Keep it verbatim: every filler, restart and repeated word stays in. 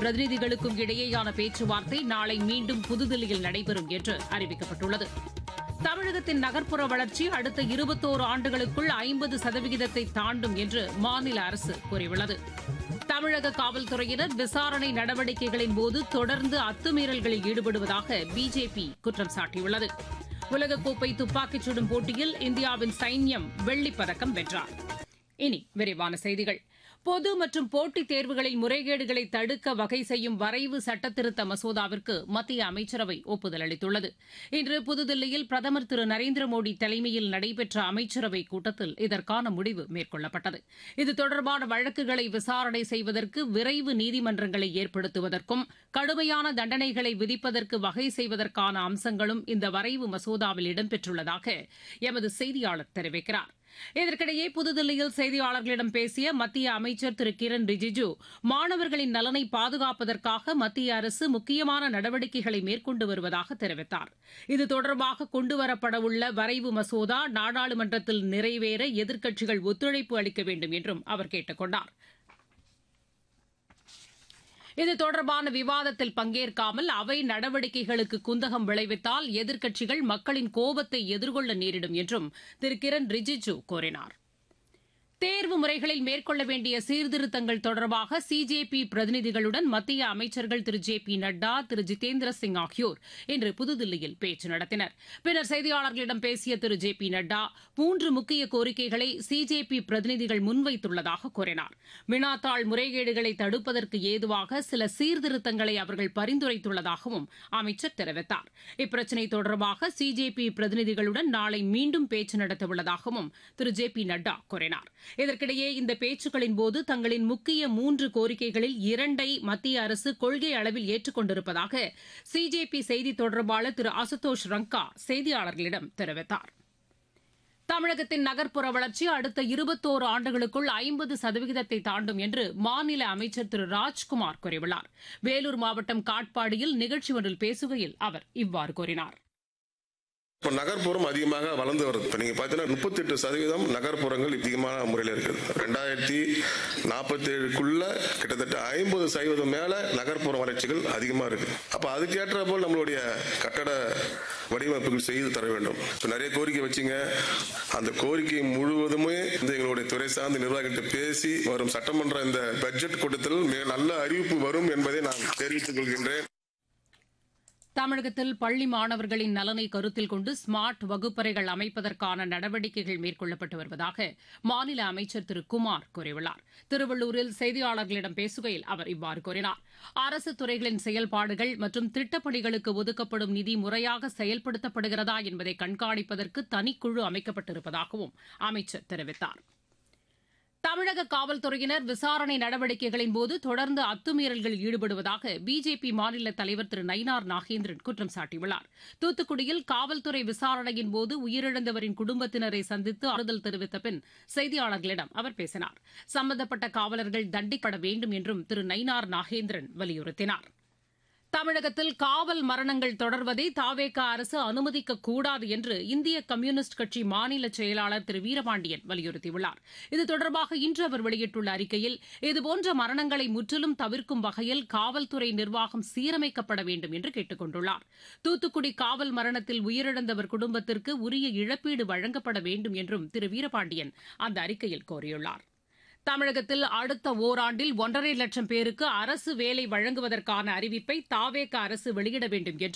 பிரதிநிதிகளுக்கும் இடையேயான பேச்சுவார்த்தை நாளை மீண்டும் புதுதில்லியில் நடைபெறும் என்று அறிவிக்கப்பட்டுள்ளது. தமிழகத்தின் நகர்ப்புற வளர்ச்சி அடுத்த இருபத்தோரு ஆண்டுகளுக்குள் ஐம்பது சதவிகிதத்தை தாண்டும் என்று மாநில அரசு கூறியுள்ளது. தமிழக காவல்துறையினர் விசாரணை நடவடிக்கைகளின் போது தொடர்ந்து அத்துமீறல்களில் ஈடுபடுவதாக பிஜேபி குற்றம் சாட்டியுள்ளது. உலகக்கோப்பை துப்பாக்கிச் சுடும் போட்டியில் இந்தியாவின் சைன்யம் வெள்ளிப் பதக்கம் வென்றார். இனி விரிவான செய்திகள். பொது மற்றும் போட்டித் தேர்வுகளில் முறைகேடுகளை தடுக்க வகை செய்யும் வரைவு சட்டத்திருத்த மசோதாவிற்கு மத்திய அமைச்சரவை ஒப்புதல் அளித்துள்ளது. இன்று புதுதில்லியில் பிரதமர் திரு நரேந்திர மோடி தலைமையில் நடைபெற்ற அமைச்சரவைக் கூட்டத்தில் இதற்கான முடிவு மேற்கொள்ளப்பட்டது. இது தொடர்பான வழக்குகளை விசாரணை செய்வதற்கு விரைவு நீதிமன்றங்களை ஏற்படுத்துவதற்கும் கடுமையான தண்டனைகளை விதிப்பதற்கு வகை செய்வதற்கான அம்சங்களும் இந்த வரைவு மசோதாவில் இடம்பெற்றுள்ளதாக எமது செய்தியாளர் தெரிவிக்கிறார். இதற்கிடையே புதுதில்லியில் செய்தியாளர்களிடம் பேசிய மத்திய அமைச்சர் திரு கிரண் ரிஜிஜு, மாணவர்களின் நலனை பாதுகாப்பதற்காக மத்திய அரசு முக்கியமான நடவடிக்கைகளை மேற்கொண்டு வருவதாக தெரிவித்தார். இது தொடர்பாக கொண்டுவரப்படவுள்ள வரைவு மசோதா நாடாளுமன்றத்தில் நிறைவேற எதிர்க்கட்சிகள் ஒத்துழைப்பு அளிக்க வேண்டும் என்றும் அவர் கேட்டுக் கொண்டார். இது தொடர்பான விவாதத்தில் பங்கேற்காமல் அவை நடவடிக்கைகளுக்கு குந்தகம் விளைவித்தால் எதிர்க்கட்சிகள் மக்களின் கோபத்தை எதிர்கொள்ள நேரிடும் என்றும் திரு கிரண் ரிஜிஜு கூறினார். தேர்வு முறைகளில் மேற்கொள்ள வேண்டிய சீர்திருத்தங்கள் தொடர்பாக சிஜேபி பிரதிநிதிகளுடன் மத்திய அமைச்சர்கள் திரு ஜே பி நட்டா, திரு ஜிதேந்திர சிங் ஆகியோர் இன்று புதுதில்லியில் பேச்சு நடத்தினர். பின்னர் செய்தியாளர்களிடம் பேசிய திரு ஜே பி நட்டா, மூன்று முக்கிய கோரிக்கைகளை சிஜேபி பிரதிநிதிகள் முன்வைத்துள்ளதாக கூறினார். வினாத்தாள் முறைகேடுகளை தடுப்பதற்கு ஏதுவாக சில சீர்திருத்தங்களை அவர்கள் பரிந்துரைத்துள்ளதாகவும் அமைச்சர் தெரிவித்தார். இப்பிரச்சினை தொடர்பாக சிஜேபி பிரதிநிதிகளுடன் நாளை மீண்டும் பேச்சு நடத்தவுள்ளதாகவும் திரு ஜே பி நட்டா கூறினார். இதற்கிடையே இந்த பேச்சுக்களின் போது தங்களின் முக்கிய மூன்று கோரிக்கைகளில் இரண்டை மத்திய அரசு கொள்கை அளவில் ஏற்றுக் கொண்டிருப்பதாக சிஜேபி செய்தித் தொடர்பாளர் திரு அசுதோஷ் ரங்கா செய்தியாளர்களிடம் தெரிவித்தார். தமிழகத்தின் நகர்ப்புற வளர்ச்சி அடுத்த இருபத்தோரு ஆண்டுகளுக்குள் ஐம்பது சதவிகிதத்தை தாண்டும் என்று மாநில அமைச்சர் திரு ராஜ்குமார் கூறியுள்ளார். வேலூர் மாவட்டம் காட்பாடியில் நிகழ்ச்சி ஒன்றில் பேசுகையில் அவர் இவ்வாறு கூறினார். இப்போ நகர்ப்புறம் அதிகமாக வளர்ந்து வருது. இப்போ நீங்கள் பார்த்தீங்கன்னா முப்பத்தி எட்டு சதவீதம் நகர்ப்புறங்கள் அதிகமான முறையில் இருக்குது. ரெண்டாயிரத்தி நாற்பத்தி ஏழுக்குள்ள கிட்டத்தட்ட ஐம்பது சதவீதம் மேல நகர்ப்புற வளர்ச்சிகள் அதிகமாக இருக்குது. அப்போ அதுக்கேற்ற போல் நம்மளுடைய கட்டட வடிவமைப்புகள் செய்து தர வேண்டும். இப்போ நிறைய கோரிக்கை வச்சிங்க. அந்த கோரிக்கை முழுவதுமே இந்த எங்களுடைய துறை சார்ந்த நிர்வாகிகிட்ட பேசி வரும் சட்டமன்ற இந்த பட்ஜெட் கூட்டத்தில் மிக நல்ல அறிவிப்பு வரும் என்பதை நான் தெரிவித்துக் கொள்கின்றேன். தமிழகத்தில் பள்ளி மாணவர்களின் நலனை கருத்தில் கொண்டு ஸ்மார்ட் வகுப்பறைகள் அமைப்பதற்கான நடவடிக்கைகள் மேற்கொள்ளப்பட்டு வருவதாக மாநில அமைச்சர் திரு குமார் கூறியுள்ளார். திருவள்ளூரில் செய்தியாளர்களிடம் பேசுகையில் அவர் இவ்வாறு கூறினார். அரசு துறைகளின் செயல்பாடுகள் மற்றும் திட்டப்பணிகளுக்கு ஒதுக்கப்படும் நிதி முறையாக செயல்படுத்தப்படுகிறதா என்பதை கண்காணிப்பதற்கு தனிக்குழு அமைக்கப்பட்டிருப்பதாகவும் அமைச்சர் தெரிவித்தார். தமிழக காவல்துறையினர் விசாரணை நடவடிக்கைகளின் போது தொடர்ந்து அத்துமீறல்களில் ஈடுபடுவதாக பிஜேபி மாநில தலைவர் திரு நயினார் நாகேந்திரன் குற்றம் சாட்டியுள்ளார். தூத்துக்குடியில் காவல்துறை விசாரணையின் போது உயிரிழந்தவரின் குடும்பத்தினரை சந்தித்து ஆறுதல் தெரிவித்த பின் செய்தியாளர்களிடம் அவர் பேசினார். சம்பந்தப்பட்ட காவலர்கள் தண்டிக்கப்பட வேண்டும் என்றும் திரு நயினார் நாகேந்திரன் வலியுறுத்தினார். தமிழகத்தில் காவல் மரணங்கள் தொடர்வதை தவேக அரசு அனுமதிக்கக்கூடாது என்று இந்திய கம்யூனிஸ்ட் கட்சி மாநில செயலாளர் திரு வீரபாண்டியன் வலியுறுத்தியுள்ளார். இது தொடர்பாக இன்று அவர் வெளியிட்டுள்ள அறிக்கையில், இதுபோன்ற மரணங்களை முற்றிலும் தவிர்க்கும் வகையில் காவல்துறை நிர்வாகம் சீரமைக்கப்பட வேண்டும் என்று கேட்டுக் கொண்டுள்ளார். தூத்துக்குடி காவல் மரணத்தில் உயிரிழந்தவர் குடும்பத்திற்கு உரிய இழப்பீடு வழங்கப்பட வேண்டும் என்றும் திரு வீரபாண்டியன் அந்த அறிக்கையில் கோரியுள்ளார். தமிழகத்தில் அடுத்த ஓராண்டில் ஒன்றரை லட்சம் பேருக்கு அரசு வேலை வழங்குவதற்கான அறிவிப்பை தவேக அரசு வெளியிட வேண்டும் என்று